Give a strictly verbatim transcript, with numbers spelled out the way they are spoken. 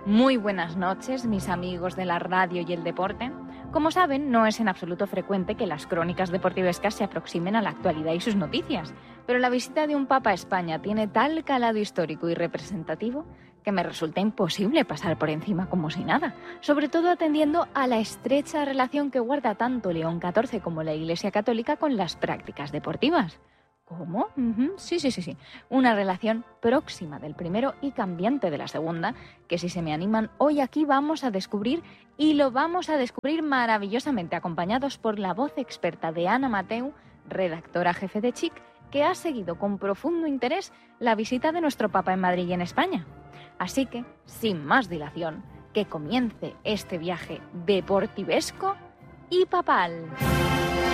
Muy buenas noches, mis amigos de la radio y el deporte. Como saben, no es en absoluto frecuente que las crónicas deportivescas se aproximen a la actualidad y sus noticias, pero la visita de un papa a España tiene tal calado histórico y representativo que me resulta imposible pasar por encima como si nada, sobre todo atendiendo a la estrecha relación que guarda tanto León catorce como la Iglesia Católica con las prácticas deportivas. ¿Cómo? Uh-huh. Sí, sí, sí, sí. Una relación próxima del primero y cambiante de la segunda, que si se me animan, hoy aquí vamos a descubrir, y lo vamos a descubrir maravillosamente, acompañados por la voz experta de Ana Mateu, redactora jefe de Chic, que ha seguido con profundo interés la visita de nuestro Papa en Madrid y en España. Así que, sin más dilación, que comience este viaje deportivesco y papal.